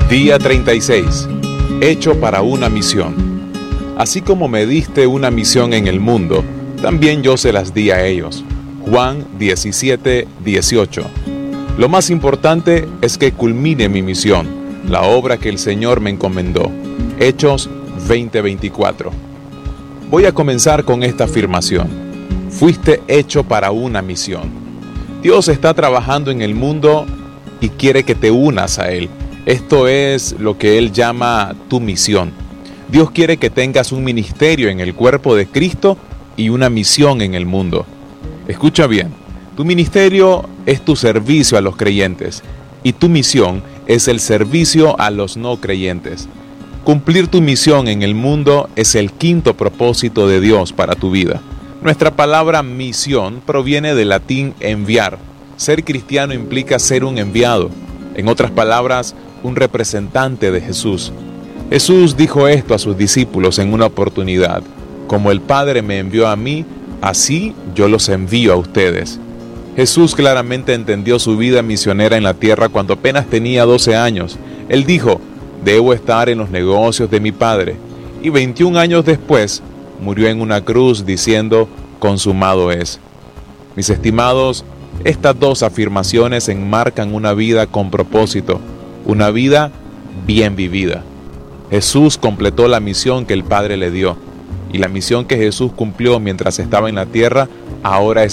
Día 36. Hecho para una misión. Así como me diste una misión en el mundo, también yo se las di a ellos. Juan 17:18. Lo más importante es que culmine mi misión, la obra que el Señor me encomendó. Hechos 20:24. Voy a comenzar con esta afirmación. Fuiste hecho para una misión. Dios está trabajando en el mundo y quiere que te unas a Él. Esto es lo que Él llama tu misión. Dios quiere que tengas un ministerio en el cuerpo de Cristo y una misión en el mundo. Escucha bien, tu ministerio es tu servicio a los creyentes y tu misión es el servicio a los no creyentes. Cumplir tu misión en el mundo es el quinto propósito de Dios para tu vida. Nuestra palabra misión proviene del latín enviar. Ser cristiano implica ser un enviado. En otras palabras, un representante de Jesús. Jesús dijo esto a sus discípulos en una oportunidad: como el Padre me envió a mí, así yo los envío a ustedes. Jesús claramente entendió su vida misionera en la tierra cuando apenas tenía 12 años. Él dijo: debo estar en los negocios de mi Padre. Y 21 años después, murió en una cruz diciendo: consumado es. Mis estimados, estas dos afirmaciones enmarcan una vida con propósito, una vida bien vivida. Jesús completó la misión que el Padre le dio, y la misión que Jesús cumplió mientras estaba en la tierra ahora es